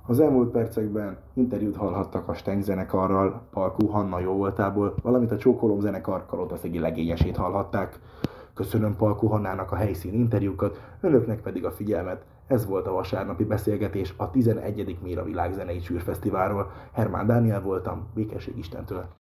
Az elmúlt percekben interjút hallhattak a Stenk zenekarral, Palkó Hanna jóvoltából, valamint a Csókolom zenekar kalotaszegi legényesét hallhatták. Köszönöm Palkó Hannának a helyszíni interjúkat, önöknek pedig a figyelmet. Ez volt a vasárnapi beszélgetés a 11. Méra Világzenei Csűrfesztiválról. Hermán Dániel voltam, békesség Istentől!